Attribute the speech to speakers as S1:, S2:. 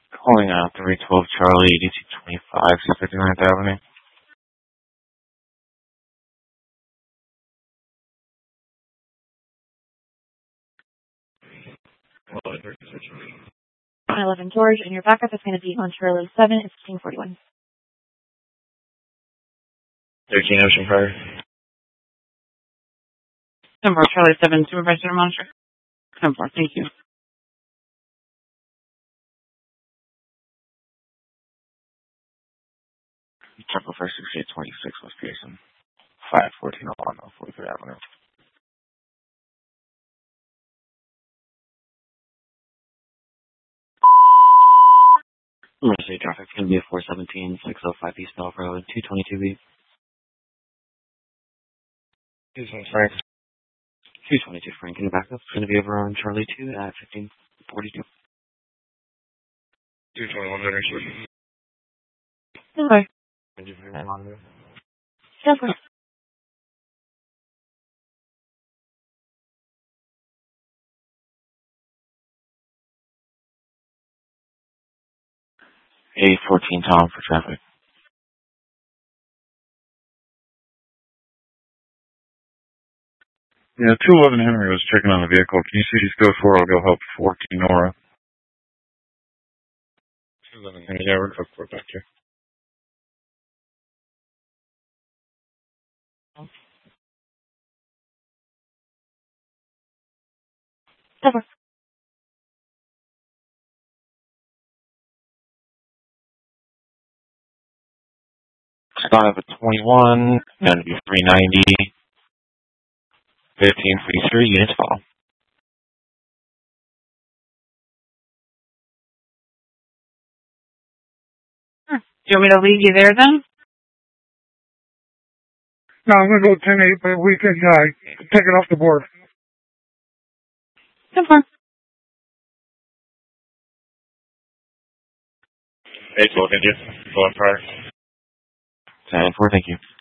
S1: Calling out 312 Charlie, 8225, 59th Avenue.
S2: Well, 11 George, and your backup is going to be on Charlie 7 and 1641.
S1: 13 Ocean Prairie.
S3: Number Charlie 7, Supervisor Monitor. Number, thank you.
S1: Temple First 6826 West Pearson. 51401 43rd Avenue. Emergency traffic is going to be a 417 605 East Bell Road, 222B. 222 Frank. 222 Frank, and backup is going to be over on Charlie 2 at 1542. 221 Monitor.
S2: Okay.
S1: Thank you for your monitor.
S2: Yes, sir.
S1: A14 Tom for traffic.
S4: Yeah, 211 Henry was checking on the vehicle. Can you see these go for? I'll go help 14 Nora.
S1: 211 Henry, yeah, we're code 4 back here.
S2: Yes, sir.
S1: Start up at 21, going to be 390. 1543 units follow.
S3: Do you want me to leave you there then?
S5: No, I'm going to go 10-8, but we can take it off the board.
S2: Confirm.
S1: 812, thank you. Go on prior. 10-4, thank you.